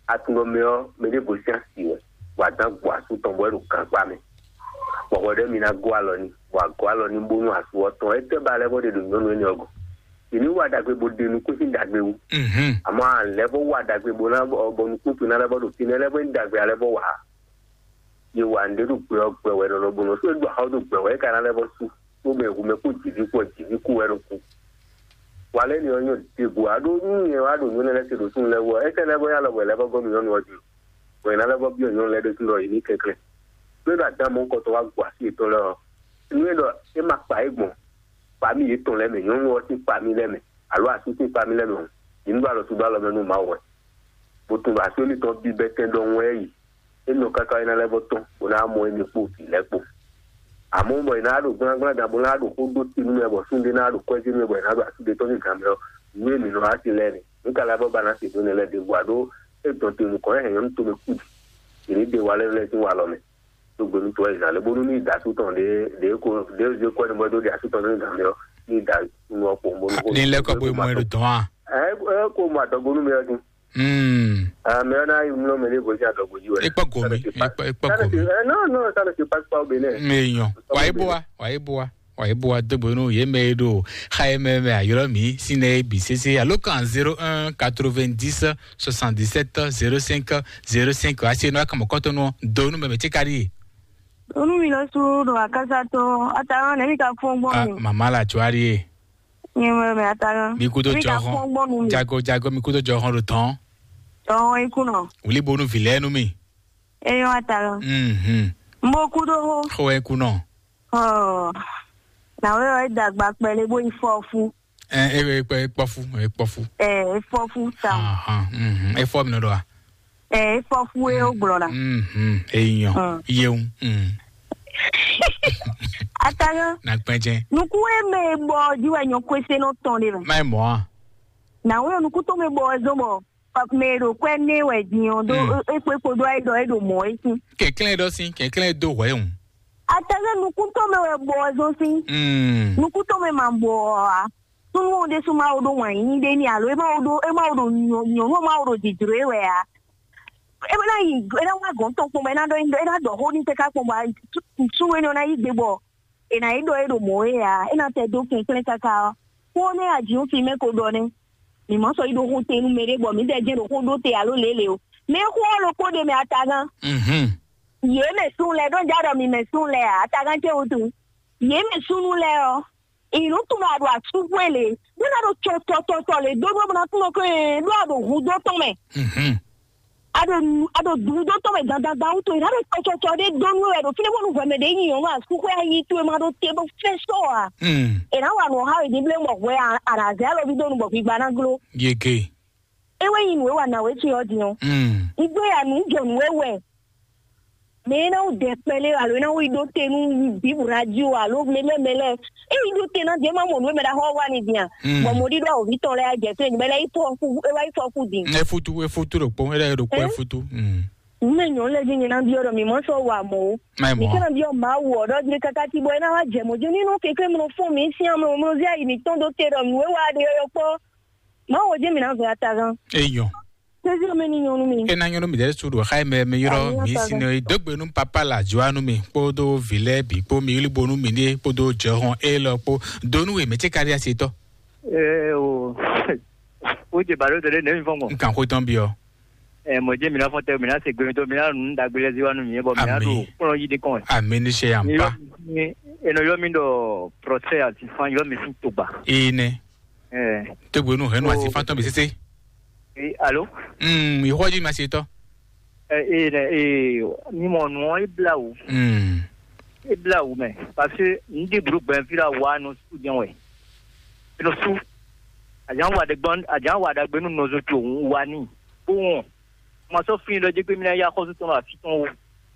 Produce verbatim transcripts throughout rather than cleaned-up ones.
atungomeo mede bosiasi wa dan gwa su ton bo ru kan pa mi wo de mi na gwa lo ni wa gwa lo ni bonu asu o ton e te ba le bo de dun no ni ogo ini wa dagbe bo de nu ko sin dagbe wu mhm ama le bo wa dagbe bo na bo nu ku na le bo do tin le bo dagbe ale bo wa ye wa nde ru pe ogbe we lo bo no so do how do gbe we kana le bo su o me ku me ku ti ku ti ku we ru ku wale ni onyo ti bu adu ni wa do ni le ti do sun le wo e ke le bo ya lo we le bo go mi onu oju we na le bo bi onyo le do ti lo yi ni kekere pe da da mo ko to wa gwa si to lo ni do e ma pa egbon pa mi yi ton le me yon wo ti pa mi le me alo asu ti pa mi le me yin ba lo tu ba lo me nu ma wo bo tu ba so ni to bi be ten do won yi e no kaka ina le bo ton o na mo e mi po ti le po amo mo ina do gbon gbon da bo la do ko do ti nu e bo sun de na do ko ji nu e bo ina do asu de to ni gamro ni mi no ati le ni nka la bo ba na ti do ne le de guado e to ti mu ko e yon to me ku ni de wale le ti wa lo me to gbonu to e le bo ni da su ton de de ko de je ko ni mo do de asu ton ni gamro ni da nu opo mo ni le ko bo mo ru ton a eh ko mo atogonu me odun mm ah me na yu no me le bo ja dogo ji we e pa ko mi e pa ko mi no no ça ne se passe pas au Bénin meyon wa iboa wa iboa wa iboa de bono ye me do khaye me me ayoro mi sine bi cc allo kan zéro un quatre-vingt-dix soixante-dix-sept zéro cinq zéro cinq asi no kama kotono donu me me chekari donu mi lo su do akasa to ata na mi ka fon bo mi mama la chuari ni me me ata mi kudo johan jago jago mi kudo johan le temps to ikuno uli bonu vilenu mi e yo ata mhm mo kudo ho ho e kuno oh na we dagba pele bo ifofu eh e pe pofu e pofu eh ifofu ta aha mhm e fo mi no do a eh ifofu e ogboro mhm eyan yeun mhm ata na penje nuku e me bo di wa nyon kwese no ton le mai mo na we nuku to me bo ezomo mero kwene we dion do epo epo do ai do ai do mo isi ke klen do sin ke klen do we un ataga nuku to me we bo zo sin mm nuku to me mambo a tunu de suma odo wan yin de ni alo e ma odo e ma odo nyo nyo ma odo jijire we a e na yi e na wa gon to po me na do ndo e na do ho ni te ka po ba su we no na yi gbebo e na ido e do mo e a e na te do ke klen kaka ko ne aji o fi me ko do ne mi mo so ido ho te nu mere bo mi de je ro ko do te alo lele o me ko lo ko de me atagan mhm ye me sun le don jaro mi me sun le atagan che o tu ye me sun le o inu tu ma do atu wele ni na do to to to to le do bo na tu ko e do ado hu do to me mhm ado ado du do to me dan dan dan to ina do to to de do nu e do file wonu gwe me de yin yo ma ku ko ayi tu e ma do te bo fe so a mhm e na wa no ha e dible mo we ara ze lo bi do nu bo gba na glo yeke ewe yin we wa na we ti odi no mhm igbe ya nu jo nu wewe me na o de pele alo na we do te nu bi radio alo mele mele e do te na de ma mo nu me da ho wa ni dia bo mo di do o vi to le a je te ni mele ifo fu e wa ifo fu din e futu e futu ro po e ro po e futu mhm me nyon le din na bi oro mi mo so wa mo mi kana bi o ma wo do de kaka ti bo na wa je mo je ni no keke mo fun mi si am mo zi ayi mi ton do te ro mi we wa de yo po ma wo je mi na zo ata gan eyo Tezi me ni nyonu mi. E na nyonu mi de suru khai me me yoro mi sino dogbe nu papa la joanu mi podo vile bi po mi li bonu mi ni podo jehon e lo po donu we me che kari aseto. Eh o o je baro de ne mi fongo. Nkan ko ton bi o. Eh mo je mi na fonte mi na se gbe to mi na nu da gbele ziwanu mi e bo mi na do pon yi de kon. Amen se yampa. Ni eno yo mi do procès ati fan yo mi fin to ba. Ine. Eh. Tegbe nu henu ati fan ton bi sese. Eh, allô? Hmm, il faut dire merci toi. Eh, eh, ni mon nom est blau. Hmm. Et blau mais parce que ni des groupes ben fila wa no studio we. No su. Ajan wa de bond, ajan wa da gbenu no zo to wa ni. Bon. Mo so fin lo je pe mi na ya ko so to ma fi ton.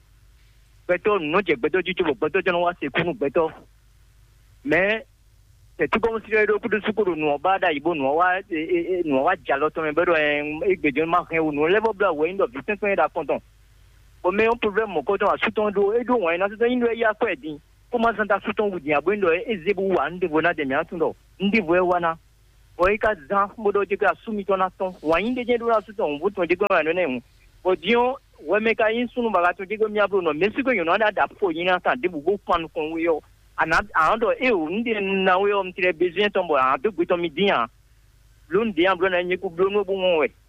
Beto no je beto ju ju beto je no wa se kunu beto. Mais c'est tout comme si le coup de secours nous bada ibo nous wa nous wa jalo to me bedo en igbejo ma kan o nous level bla we ndo business we da konton o me un problème mo ko to asuton do e do won na so yin do ya ko edin ko ma santa asuton wudi abo ndo e zebu wa ndi bona de mi atundo ndi bo e wana o e ka zan mo do je ka sumi to na ton wa yin de je do asuton bu to je go na ne Odion, ouais, mais quand ils sont dans la tout dit que mi abro no, mais si que you know that that for you na de bugo pan kon we yo. Ana ando e o ndi na we o mtire besoin tombo a de buto mi dia. Lun dia blo na nyiku blo no bon we.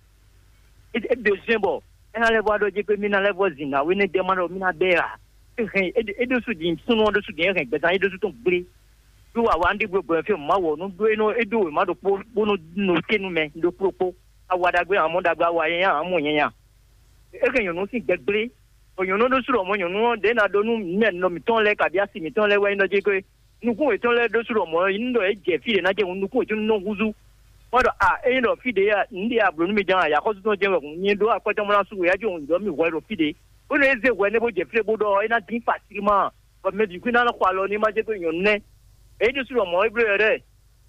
E e deuxième bo. E na le voado di que mi na le voisine, we ne demande mi na bera. E e de su di sunu de su di en be ta e de su ton bri. Do wa wandi gbo gbo fi ma wo no do no e do ma do po no no tenu me do propo. Awada gbe amon dagba wa yen amon yen ya. E you no si gbegbre. You know those room you know then I don't know no mi ton le ka bia si mi ton le we no je ko nu ku e ton le do suro mo ndo e je fi na je nu ku e no guzu mo do ah e no fi de ya ndi abro nu mi jan ya ko so je we ni do akoto mo na su ya je un do mi we ro fi de o le ze we ne bo je fi bo do e na tin facilement ko me di ku na kwa lo ni ma je ko yon ne e do suro mo e bre re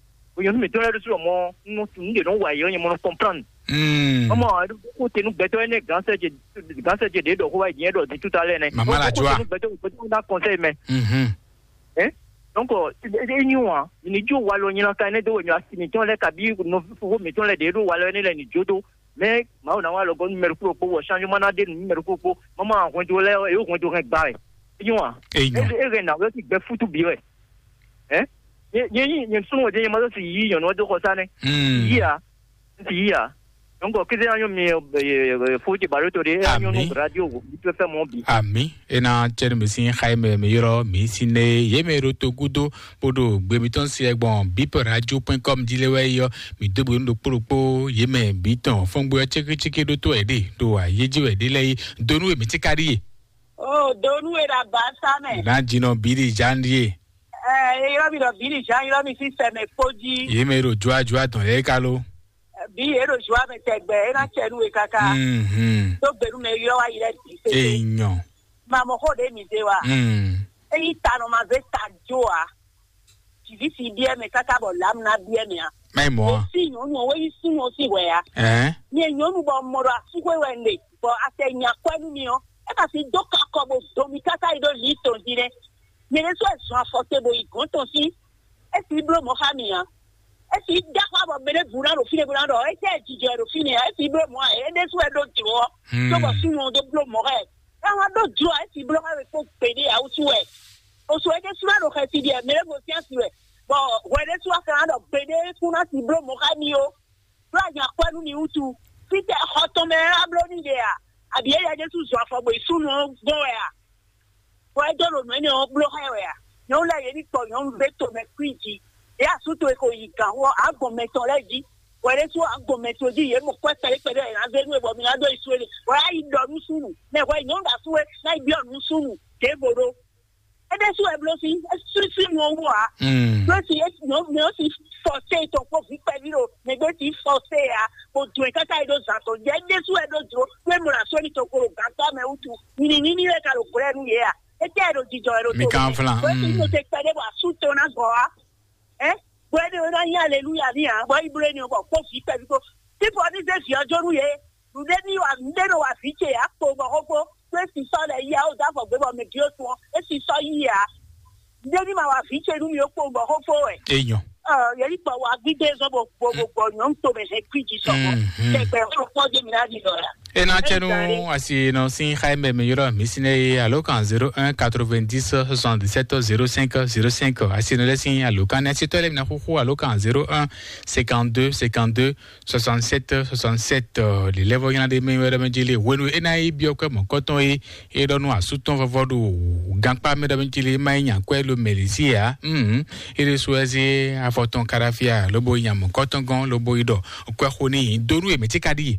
o yon mi ton le do suro mo no tu ndi no wa yo ni mo comprendre. Mm. Maman, o te nous beto ene ganse je ganse je de do ko wa yen do di tout à l'heure ne. Maman la joie. Beto beto na conseil mais. Mhm. Eh? Donc e ni wa, ni jo wa lo yin ka ne do nyu asimi ton le ka bi no fo mi ton le de do wa lo ne le ni jodo. Mais ma o na wa lo go numéro pro po changement na de numéro pro po. Maman ko do le e o ko do rek bare. E ni wa. E ni. E re na we ti be futu bi re. Eh? Ye ye ye so mo de ma do si yi yo no do ko sa ne. Mm. Yi ya. Yi ya. Donc, qu'est-ce que vous faut que vous radio, vous pouvez faire mon bi. Ami, et na chen mesi Jaime Meyoro, misine Yemero Togudo, Podo, Bebiton si bon, bip radio point com dilewe yo, mi debu ndo poropo, Yeme biton, fongbo cheke cheke do to ede, do a yeji we delay, donu e mitikari. Oh, donu e la basa me. Na jino biri jandie. Eh, yo mi do biri jan, yo mi system e poji. Yemero joa joa ton e kalo. Bi ero joa me tegbe e na chenu e kaka. Mhm. To beru me yo wa ile ti se. Enyo. Ma mo ho de mi de wa. Mhm. E ita no ma ve ta joa. Ti vi si bi e me kaka bo lam na bi e me a. Mai mo. Si no no we si no si we a. Eh? Ni enyo nu bo mo ra su we we nde. Bo atenya kwanu mi o. E ka si do ka ko bo do mi kaka ido listo dire. Ni le so e so afote bo i konton si. E si blo mo ha mi a. E si dakwa bo bele buna ro fine buna ro e te jije ro fine e si blo mo e de so e do dro so bo si no do blo mo re e wa do dro e si blo ha ko pede a usu e o so e de so ro ka si dia me go si asiwe bo we de so ka do pede kuna si blo mo ka mi o bla ya kwa nu ni utu si te hoto me ablo ni de a abi e ya de su so afo bo isu no go e a bo e do ro me ni o blo ha we a no la ye ni to yo beto me kwiji ya suto eko yika wo agbometo leji were so agbometo di ye mo kweta le pede na zenu ebo mi na do isuele wa yi do nusunu na wa nyon da suwe na bi on nusunu ke bodo e de so e blo si su si mo wa Mm. so si no no si force to ko fi pediro me go si force ya o tu e kaka ido zato je de so e do dro we mo na so ni to ko gata me utu ni ni ni le ka lo kure nu ye a e te ro jijo ero to Mi canflan. we si no te pede wa suto na go a eh when you don't hallelujah here boy brain you go fi pe because people this is your joru ye you dey you are dey no wa fi che apo go go we si so le ya o da for gbe me dio to e si so yi ya dey ni ma wa fi che nu mi o po go go fo e Enyo. ah ye ri pa wa gbide so bo bo bo nyon to me se kwiji so mo te pe o po je mi na di do la. Et na chenu asi no sin Jaime Meyoro misine alokan zéro un quatre-vingt-dix soixante-dix-sept zéro cinq zéro cinq asi no lesin alokan asi to le na khuku alokan zéro un cinquante-deux cinquante-deux soixante-sept soixante-sept le levo yana de Meyoro menjili wenu ena i biokwe mo koton e e do no asuton vovodu gangpa me da menjili mai nya kwe lo melisia mhm ire suezi afoton karafia lobo nyam koton gon lobo ido kwe khoni doru e metikadi.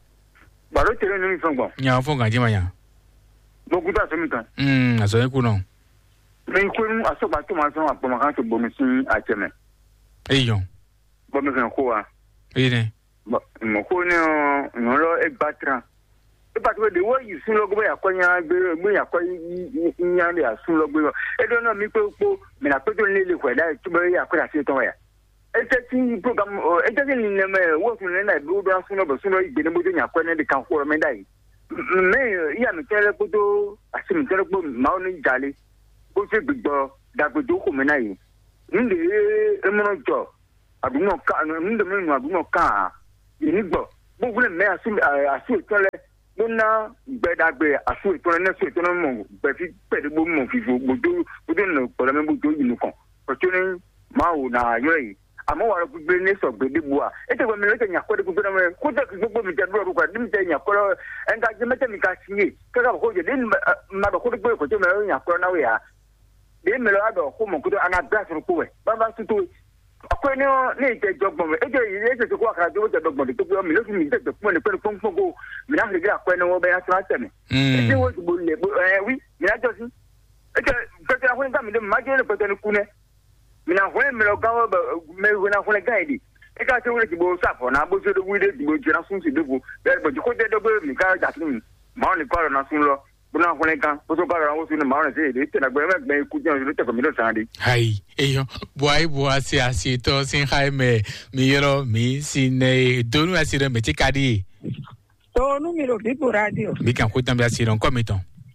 Baro tere ni songo. Nya fo ga jima nya. Boku ta semi kan. Mm, aso ku no. Me ko nu aso ba to ma so apo ma kan to bomi sin a cheme. Eyon. Bomi kan ko wa. Ine. Mo ko ni no lo e batra. E ba to de wo yi sun lo gbo ya kwanya gbe gbe ya kwa nya le asun lo gbe. E do no mi pe po me na pe to ni le kwa da tu be ya kwa se to ya. E te ti program e te ni ne me wo sun le na bi do asun lo bo sun lo igbe ne bo nya kwa ne de kan ko me dai. Me ya mi tele kodo asi mi tele ko ma oni jale ko se gbigbo dagbodo ko me na yi nde e mo no jo aduno ka nde me nu aduno ka yi gbo gbogbo me asi asi tele Buna bedagbe asu to na so to na mo be fi pe de bo mo fi fo bodo bodo no ko la me bodo inu kan ko tuni ma wo na yo yi amo wa ku be ne so be de bua e te ko me le nya ko de ku be na me ko de ku bo mi te do ko dim te nya ko en ga je mete mi ka sinye ka ga ko je din ma ko de ko je me nya ko na we ya de me lo ado ko mo ku do ana bra so ko we ba ba su to akwai ne ne ke jogbon e je ye je ko aka jo je jogbon de to mi lo mi de ko ne pe ko ko mi na le akwai ne wo be ya tra teme e je wo bo le eh oui mi na jo si e je pe ta ho nda mi de ma je le pe ne ku ne mi na ho mi lo ga wo me wo na ho le ga idi e ka se wo ti bo sa fo na bo se de wi de bo je na sun si de bo be bo ko de de bo mi ka ja tin ma ni ko na sun lo buna ho le kan bo so ka ra wo sun ma na se de te na gbe me gbe ku je lo te ko mi lo san de hai eyo boy boy si asi to sin Jaime mi yoro mi sine donu asire me ti kadi to numero di radio mi kan ko tambi asire on komiton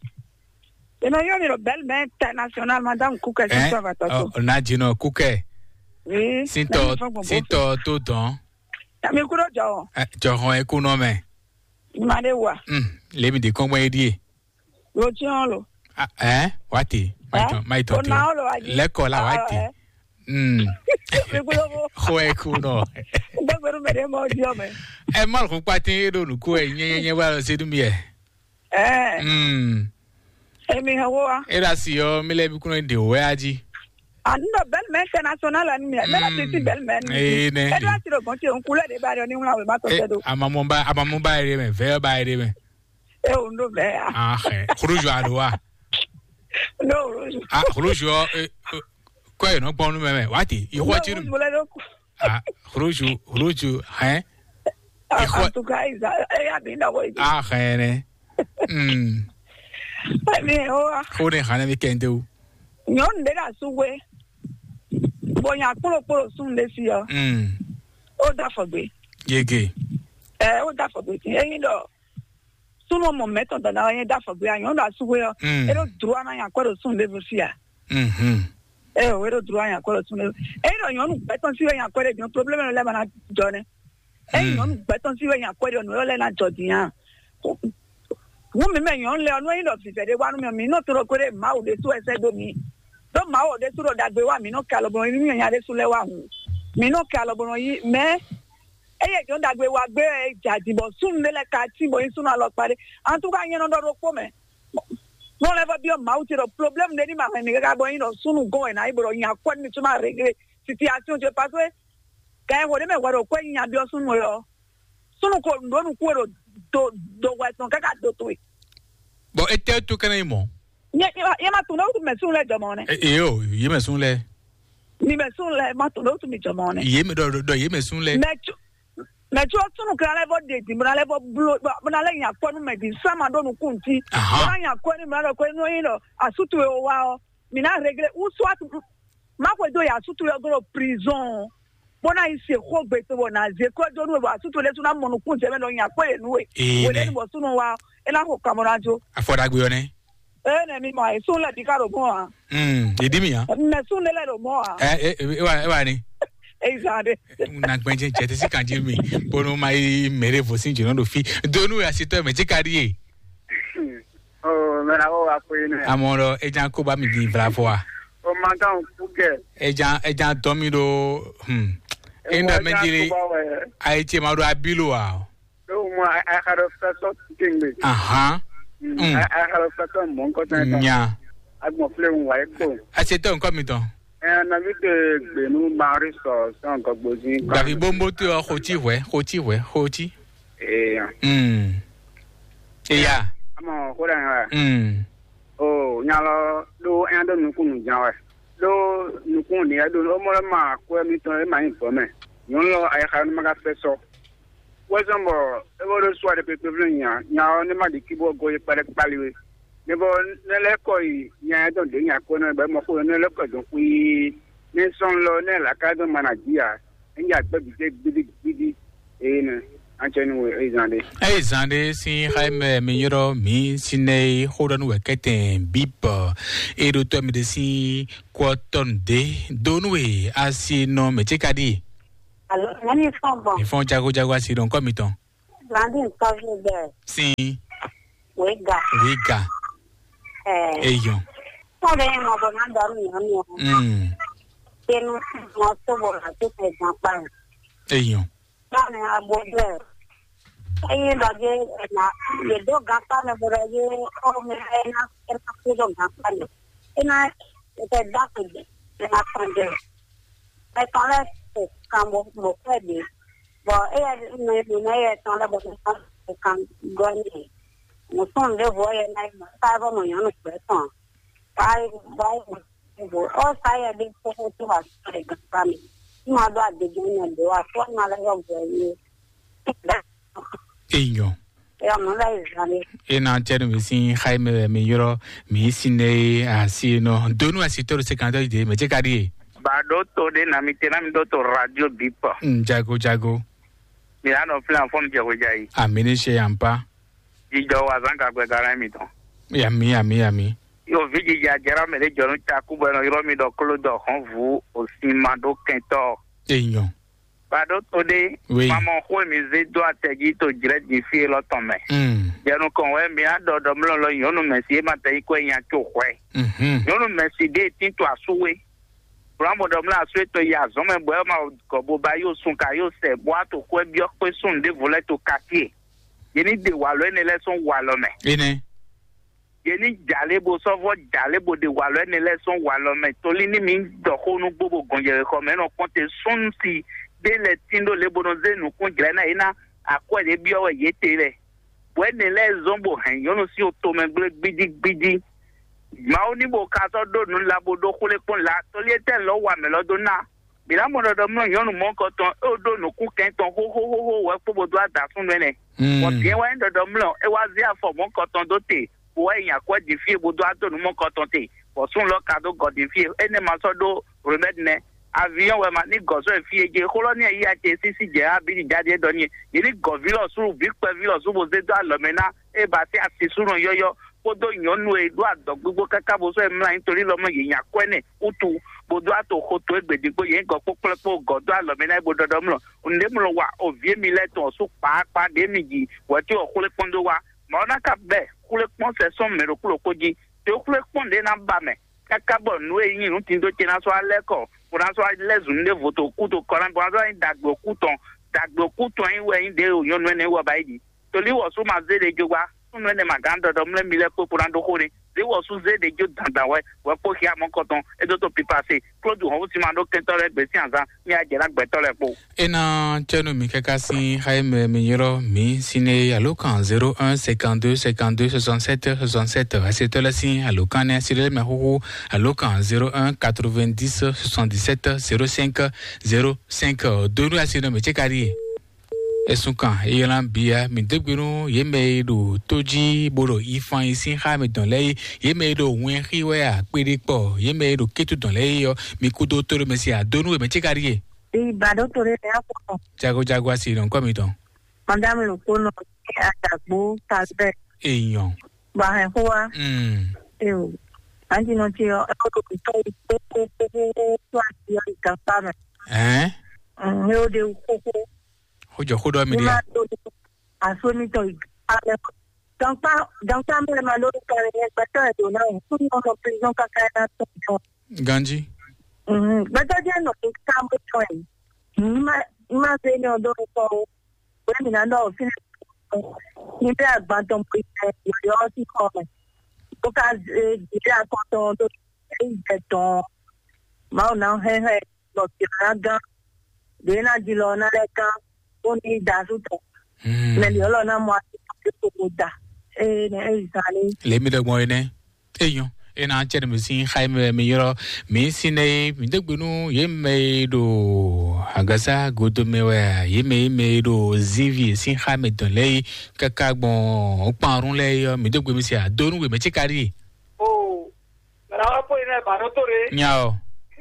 e no yo miro bel me international madame Kuke si to va to o na jino Kuke oui sinto sinto to don mi kuro jo jo ho e ku no me ma de wa mm le mi de kon mo edie lo ti on lo eh wati maito maito leko la wati mm ho e ku no gbegberu me de mo di o me e mal ko pati do nu ko e yen yen wa se du mi e eh mm e mi hawo a era si yo mi le bi kuno de we aji ando bel me international ani mi me la ti bel me eh ne e do ti ro bon ti on kule de ba ni won we ma to se do amamo ba amamo ba ere me ve ba ere me e o no be ah eh khuruju adowa no ah khuruju ko e no gbonu me me wati i ho ti ah khuruju khuruju hein i ho to guys e ya bi na wo ah khene mm mi o ko de khana mi kende u nyon de la suwe bonya polo polo sun de si yo mm o da fogbe yege eh o da fogbe e yin do sunu mo meto da na yin da fogbe ayon da suwe yo e do droit na yan ko sun de si ya mhm eh o do droit yan ko sun e do yon beton si yan ko de bien problème le bana jone e yon beton si yan ko de no le na jodian wo me me yon le onu yin do fi fede wa nu mi no toro ko de ma o de tu ese do mi do ma o de turo dagbe wa mi no ka lo bon mi yan de su le wa hu mi no ka lo bon yi me eye jo dagbe wa gbe jadi bo sun le ka ti bo yin sun lo pare an tu ka yin no do ro po me no le va bio ma o ti ro problem de ni ma ni ga bo yin no sunu go na ibro yin akwa ni tu ma regre situation je parce ka wo de me wa ro ko yin ya bio sunu yo sunu ko ndo nu ko ro do do wa ton ka ka do tu bo ete tu kana imo ye ye ma tu no tu me sun le jomone e yo ye me sun le ni me sun le ma tu no tu mi jomone ye me do do ye me sun le me tu me tu tu nu kra le bo de di mo le bo blo mo na le yan ko nu me di sama do nu kunti na yan ko ni mo na ko no yin lo asutu e wa o mi na regle u swat ma ko do ya asutu e go prison bona ise ko gbe to bona ze ko do nu wa asutu le tu na mo nu kunti me no yan ko e nu e we le bo sunu wa e la ko kamorajo afoda gbe yo ne eh na mi ma sun la dikaro mo a mm e di mi ya me sun le le mo a eh e wa e wa ni e zade na gbenje je te si kan ji mi bonu mai mere vo sin jino do fi donu ya sito me ti kari e oh me na o apo inu amoro e jan ko ba mi di bravo a o ma kan Kuke e jan e jan do mi do hm e na me jiri ai ti ma do abilo a do mo I had a first thing me aha I had a first mon ko ta nya agbo fle un wa ko a se to nko mi ton eh na mi te gbe nu mari so so nko gbozi Davi bombo ti o ko ti we ko ti we ko ti eh mm e ya amo ko dan wa mm oh nyalo do en do nu kunu jan wa do nu kun ni do o mo ma ko mi ton e ma info me yon lo ay khan ma ga fe so wazambo e bo do so de pe pe nya nya ni ma di kibo go ye pare paliwe nebo nele ko yi nya don de nya ko na ba mo ko nele ko don ku ni son lo ne la ka do managia nya gbe bi bi bi e na ancheni we e zande e zande si Jaime mi yoro mi sine hodan we keten bip e do to mi de si kwaton de donwe asi no me chekadi alors nani fombo ni fon jago jago asi don komiton landing pavie de si Wega. Wega. Eh. Eyo. So de mo bo na do mi oni. Mm. Tenu mo to bo na to te jampa. Eyo. Na ne aboje. Ayi da je na ye do gapa na bo ye o me na er ka ko do gapa ne. Ina te da ko de. Na pande. Ai pala kambo mo pede. Bo e me me e ton la bo kan goni. Mo son de voye na ta bo mo yo no peton. Pai bai bo o sai de ko to ha sai gapa mi. Ma do de gni do a to na la yo bo ye. Eyo. Ya mo la izani. Ena tenu misi Jaime mi yoro mi sine asi no donu asitoro secondary de me chekari. Ba do to de na mi tena mi do to radio bipa. Mm jago jago. Mi ano plan form je hojai. Amini she ampa. Ijo wa zanga gbe gara mi ton. Yami yami yami. Yo viji ja jera me le jonu ta ku bo no iro mi do klo do hon vu o si ma do kento. Eyo. Ba do to de Oui. maman ko mi ze do ategi to jire di fi lo ton me. Mm. Jenu kon we mi ado do mlo lo yonu me si ma te ko yan to kwe. Mhm. Yonu me si de tin to asuwe. Bramo do mla asuwe to ya zo me bo ma ko bo ba yo sun ka yo se bo ato ko bi o pe sun de vole to katie. Yeni de walo ene le son walo me. Ene. Yeni jale bo so vo jale bo de walo ene le son walo me. Toli ni mi do ko nu bobo gonje ko me no konte sun si de le tindo le bono ze nu kun jre na ina akwa de bi o ye tere. Bo ene le zombo han yo no si o to me gbe gbidi gbidi. Ma oni bo ka so do nu la bo do kule pon la toli ete lo wa me lo do na. Bi la mo do do mo yo nu mo ko ton o do nu ku ken ton ho ho ho ho we po bo do ada fun me. Wọ́n ti wá ń dọ̀dọ̀ mìíràn ẹ wá sí àfọ̀mọ́ kọ̀tàn tó tè wọ́ ẹ̀yìn àkọ́ di fíè bodò àtọ̀nù mọ́ kọ̀tàn tè wọ́sùn lọ́ka tó gọ̀ di fíè ẹni máa sọ́dọ̀ rẹ̀mẹ́dìnẹ́ àfihàn wẹ̀ máa ní gọ̀ọ́sọ̀ ìfíè jẹ kólọ́ní ẹ̀yí àti sísì jẹ́ àbíjì jáde ẹ̀dọ́ ni yìí ní gọ̀ fílọ̀sù bí pẹ́ fílọ̀sù bó ṣe dọ́ àlọ́mẹ́ná ẹ̀ bá sí àtisúrùn yọ́yọ́ kódó ìyọ́nú èdò àdọ̀ gbogbo kẹ́kẹ́ bó sọ ẹ̀mí nítorí lọ́mọ yìí yàn kọ́ ẹ̀nẹ̀ kútu bodò àtòkòtò ẹgbẹ̀dìgbò yẹn gọ̀ pọ́pọ́lọpọ̀ gọ̀dọ̀ àlọ́mẹ́ná ẹ̀bùn dọ̀dọ̀ mìíràn òǹdẹ́mìíràn wà òvíé mi lẹ́tọ̀ ọ̀sùn pàápàá dẹ́mì yìí wọ́n ti ọ̀kúlẹ̀ pọ́n dó wa mọ̀ ọ́nà ká bẹ́ẹ̀ kúlẹ̀ pọ́n sẹ̀sán mẹ́rọ kúlò kójí tí ó kúlẹ̀ pọ́n dé náà bà mẹ́ kẹ́kẹ́ bọ̀ nú eyín ìrún tí ń tó tẹ́ náà sọ alẹ́ kọ̀ kó náà sọ lẹ́sùn ní fòtò kútó kọ́ra bọ̀ náà sọ dàgbò kútọ̀ dàgbò kútọ̀ yín wẹ̀ yín dé òyìnbó ẹni wọ̀ báyìí torí wọ̀ sún máa zé de jogba sún ẹni màgá ń dọ̀dọ̀ mlẹ́ mi lẹ́ pé kó náà dókó ni tí wọ̀ sún zé de jó dandan wẹ̀ wẹ̀ pọ̀ kí amọ́kọ̀tàn ẹjọ́ tó pípa sí kúlódù ọ̀hún ti máa dó kẹ́tọ́ rẹ̀ gbèsè àǹsá ní àjẹrà gbẹ̀tọ́ rẹ̀ pọ̀. Ena tenu mi kaka si Jaime mi yoro mi sine alokan zéro un cinquante-deux cinquante-deux soixante-sept soixante-sept asetola si alokan ne sile me huhu alokan zéro un quatre-vingt-dix soixante-dix-sept zéro cinq zéro cinq donu asino me chekari esunkan eyelan bia mi degbenu yeme do toji boro ifan isin ha mi don lei yeme do wen hiwe a pere po yeme do ketu don lei yo mi kudo toro me si adonu me chekari Ìbàdàn tó rẹ̀ ẹ́ pọ̀. jago jago asi don ko mi don Madame ló kó lọ sí àdàgbò tàbí èèyàn bàhẹ̀ kó wá. mm Ewu. Àǹtí náà ti ọ ẹ́ kò tó ìpé kó kó kó tó àti ìkàpá rẹ̀. eh Ní ó de kókó. hojo hodo mi Ní dia máa tó àsonítọ̀ ìkàpá rẹ̀. Dọ̀npá dọ̀npá mẹ́rin máa lórúkọ rẹ̀ yẹn gbẹ́tọ̀ ẹ̀dùn náà. Fún mi ọmọ prison kankan ẹ̀ náà tó jọ. ganji Gbẹ́tọ̀ jẹ́ nà kí ká mú tọ́ ẹ̀. Ní máa ṣe ní ọdún kan o. Wẹ́mi náà náà fi níbi àgbàdàn pé ìyọ̀ ti kọ́ ẹ̀. Ó ká ìdílé àkọ́tàn tó ṣe ìjẹ̀tàn. Máa náà hẹ́hẹ́ lọ sí ara gan. Dèé náà di lọ náà lẹ́kan. Ó ní ìdásùtọ̀. Mẹ̀lì ọlọ́nà mọ àti ìkókò dà. Ẹ ẹ ìsàlẹ̀. lemi de mo ene èèyàn ena tenu mi si Jaime mi yoro mi sine mi degbenu yeme do agasa godomewe yeme me do zivi si Jaime don lei kaka gbon oparun lei yo mi degbe mi si adonu we me chekari Oh, me la po ina ba no tore. nyao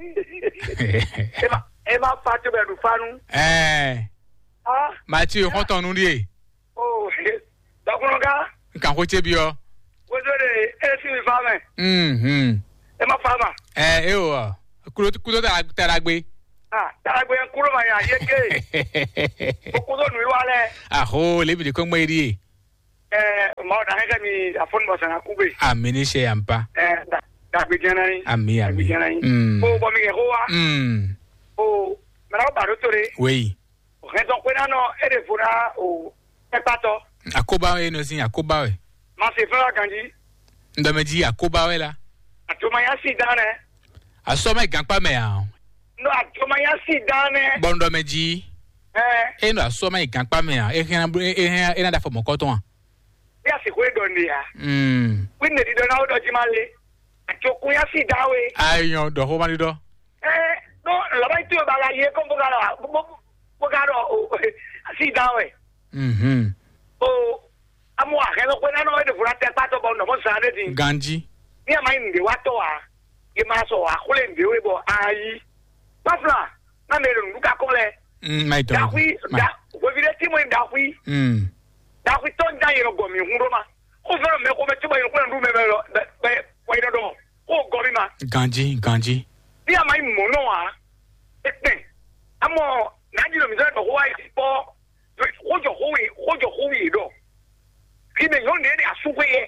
E ma e ma fa ti be du fanu. eh Ah, mati o kon tonu ri oh. Dokuno ga, kan ko chebi o wo do de e si mi fa me. mhm E ma fa ma. eh e o kulo kulo ta taragbe Ah, ta gbe kuro ma ya ye ke. O ku do nu wa le. aho lemi de ko mo ri eh ma da hega mi afon bo sana kube amini she ampa eh da da bijana ni ami ami mm o bo mi ke ho wa mm o mara ba ro tore oui o redo pe na no e de fura o e pato akoba we no sin akoba we ma se fura ganji ndo me ji akoba we la atoma ya si dane aso me ganpa me a no atoma ya si dane bondo me ji eh e no aso me ganpa me a e hen e na da fo mokoto a ya si kwe don dia mm wi ne di do na o do jimale atoku ya si dawe ayo do ho mani do eh no la ba tu ba la ye ko bo ga la bo ga ro si dawe mhm o amu a ke no kwe na no e de fura te pato bo no mo sa ne din ganji ni ama ndi wato a ye ma so a kole ndi we bo ayi pafla na me lu ka kole mm mai do da wi da wo vi de ti mo da wi mm da wi ton da yero go mi hu ma o fero me ko me ti mo yero ko ndu me me lo be wa ina do o go mi ma ganji ganji ni ama mo no a etne amo na ji lo mi so do wa yi po o jo ho wi o jo ho wi do ki me yo ne ni asugwe ye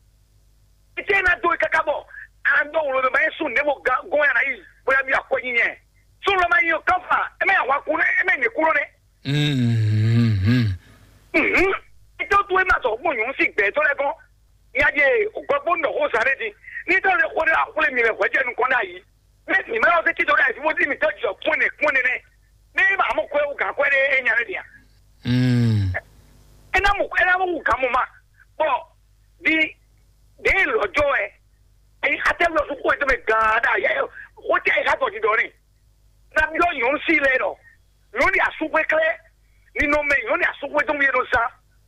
tena do kakabo ando ulo be su nebo go ya na yi bo ya mi akonyi ye so lo ma yo kafa e me ya wa ku ne e me ni kuro ne mhm mhm ito tu e ma so mo yun si gbe to le gan ya je ogbo ndo ho sare di ni to le ko le akule mi le ko je nu ko na yi me ni me o se ti to la fi mo ti mi to jo kun ne kun ne ne ma mo ko e ga ko le e nya re dia mm e na mo e na mo ka mo ma bo di de lojo e ai atem lo su ko te me gada ye o te ai gato di dori na mi lo yun si le do lo ni asugwe kle ni no me yo ni asugwe to mi no sa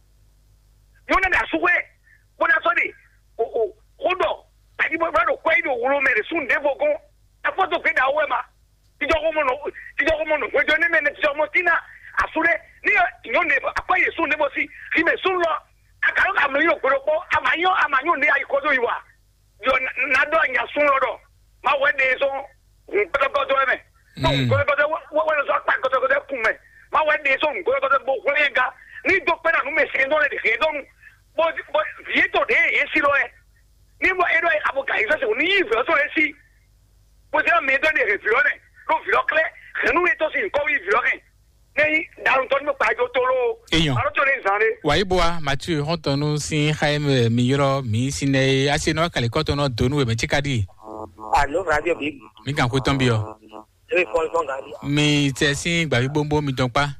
yo na asugwe bo na so di o o odo ai bo bro ko ido wo me re sun de vogo a foto pe da we ma ti jo mo no ti jo mo no ko jo ni me ti jo mo tina asure ni yo ne apa ye sun de bo si ki me sun lo akaro ka mi yo gboro amayo amayo ni ai ko do iwa yo na do nya sun lo do ma we de so ko ko do me ko ko do wo wo so pa ko ko do ku me ma we de so ko ko do bo ko ga ni do pera no me sendo le de do bo bo vieto de esi lo e ni mo ero e abo ka iso se ni ife so esi bo se me do de refione lo filo kle renu eto si ko wi filo ken nei darun to mo pa jo to lo aro to le sare waiboa Mathieu hontonu sin Jaime miyoro mi sine asino kale koto no donu we mechikadi allo radio big mi kan ko ton bi o e ko ko ngadi mi te sin gba bi bombo mi don pa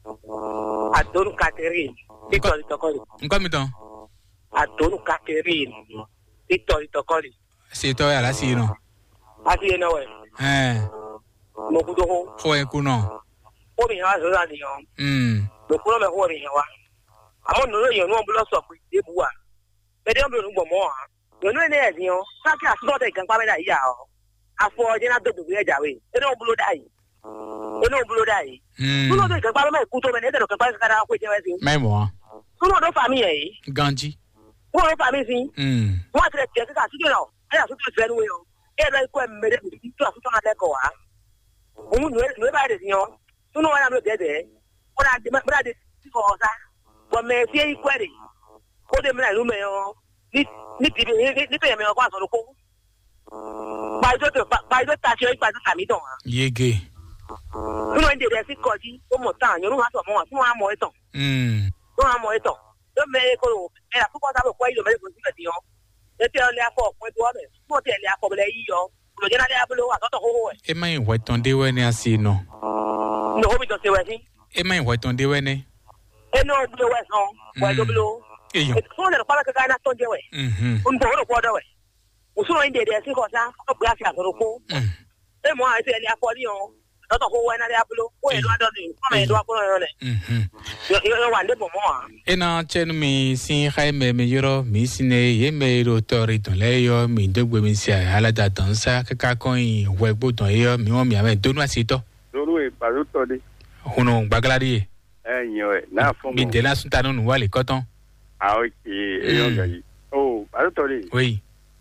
adonu Catherine Victor Tokoli nko mi don adonu Catherine Victor Tokoli se to ya la si no ati ena we eh mo ku do ho ho e ku no o mi ha so la ni o mm mo ku lo me ho mi wa amo no yo no bulo so pe de buwa be de bulo ngbo mo ha yo no ne e din o sa ki aso de gan pa me da ya o afo je na do do e jawe e no bulo dai e no bulo dai mm bulo de gan pa me ku to me ne de kan pa ka da ko je we sin mai mo bulo do fa mi e ganji wo fa mi sin mm wo atre ke ka su do no e aso to se nu we o e ro ko me de bi to aso to na le ko wa o mu no no ba de din o tunu wa na me de de o na de bra de ti ko sa bo me fi ikwere o de me na lu me o ni ni ti ni pe me o kwa so ko ba jo to ba jo ta se pa ta mi don yege tunu en de de si ko ji o mo ta yan ru ha so mo wa tunu ha mo etan mm tunu ha mo etan do me ko e la ko ta bo ko ilo me ko si le di o e te o le afọ ko to me mo te le afọ le yi yo lo je na le abulo wa to ho ho e mai wa ton de we ni asino no ho mi to se we si e mai wa ton de we ni e no bulo we so wa do bulo e yo fún ọ̀dọ̀ pàápàá kankan náà tó ń jẹ́ wẹ̀. ń bọ̀ ọ̀rọ̀ kọ́ ọ̀dọ̀ wẹ̀. òṣùwọ̀n yìí dèdè sí kọ̀ọ̀sá ọ̀gbìn àti àtọ̀rọ̀ kó. ẹ mọ àwọn ètò ẹni afọ́lí yàn lọ́tọ̀ kó wẹ́ náà lé abúlé kó èlò adọ́nu ọmọ èlò akọ́nà yọ lẹ̀. yọ wà ndébọ̀ mọ́ wa. e na chenu mi sin Jaime miyoro mi sine ye me ro tori ton le yo mi dogbe mi si ala da tan sa kaka kon yi we gbo ton yo mi won mi ame donu asito. lóru e paro to de. Huno gbagaladi e. Eh yan e na fun mo. Bi de la sunta no nu wale koton. Ah, ok. Et on gagne. Oh, attendez. Oui.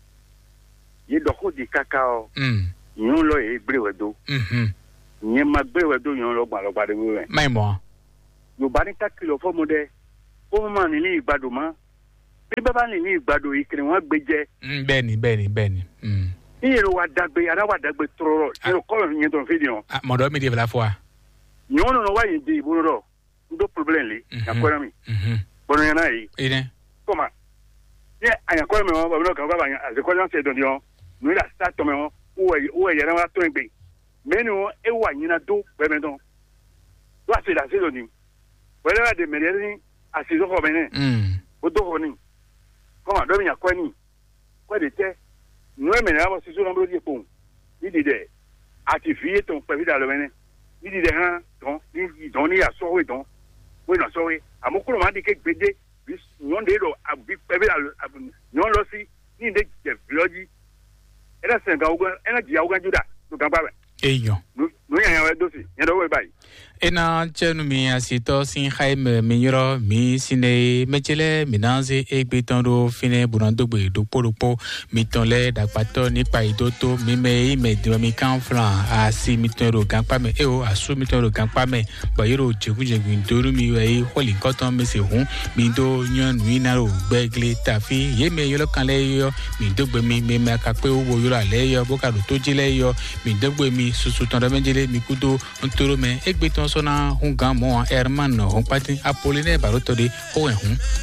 Il y a des cacao. Hum. Il y a des brewedo. Hum. Il y a des brewedo, il y a des brewedo. Mais moi. Il y a des kilo for mode. Pour moi, il y a des badoma. bí bàbá ní ní ìgbàdo ìkìrì wọn gbé jẹ. bẹ́ẹ̀ni bẹ́ẹ̀ni bẹ́ẹ̀ni. ní yẹn wa dàgbé ara wa dàgbé tọrọ yẹn kọ́ yẹn tó ń fi di yan. mọ̀dọ́ mi di ìfẹ́lá fún wa. ɲɔgɔn nana wa yen di ibolo dɔ n do problème le yakɔrɔ mi bɔnɔ yɛn n'a ye kɔma ni a yakɔrɔ mi wɔn bɔnɔ kan k'a b'a a se kɔɲɔ se dɔn dɔn n'u yɛrɛ sa tɔmɛ wɔn u yɛrɛ wa tɔn gbe mɛ ni e wa ɲinan do bɛɛ bɛ dɔn wa se la se dɔ ni o yɛrɛ b'a de mɛ ni a se dɔ fɔ mɛ ne o dɔ fɔ ni kɔma dɔ bɛ yakɔ ni kɔ de tɛ n'u ye mɛnɛ bɔ sisu n'an bolo di ko ni di dɛ a ti fi ye tɔn pɛfi da lɔ mɛ ne ni di dɛ hàn dɔn ni dɔn ni yà sɔwé dɔn wọ́n yà sɔwé àmọ́ kúrò máa di ké gbèdé ɲɔn de lọ àbí pɛbi ɲɔn lọ sí ní de jẹ filɔji ɛnɛ sɛnka ogun ɛnɛ jìyà ogun juda ló gan gbàgbɛ. eyan. nu yàn yàn wɛ dosi yàn dɔwɔ báyìí. ena tsɛnu mi asitɔ si xaime mi yɔrɔ mi sine mɛtsɛlɛ minanze egbetɔn do fine bunadogbe dokpodokpo mitɔn lɛ dagbatɔ nípa ìdótó mímɛ ime dìbò mi kan filan asi mitɔn ro gankpa mɛ eo asu mitɔn ro gankpa mɛ bɔyiro jegunjegun toru mi wɛ yi xɔli nkɔtɔn mi se hun mi do nyɔnu yina ro gbɛgile tafi yeme yɔlɔ kan lɛ yɔ mi dogbe mi mɛmɛ kakpe wo yɔrɔ alɛ yɔ boka do todzi lɛ yɔ mi dogbe mi susu tɔn dɔ mɛdzele mi kudo ntoro mɛ egbetɔn sɔnna hun gan mɔ herman hun pati apolinaire barotɔ de ho ɛhun.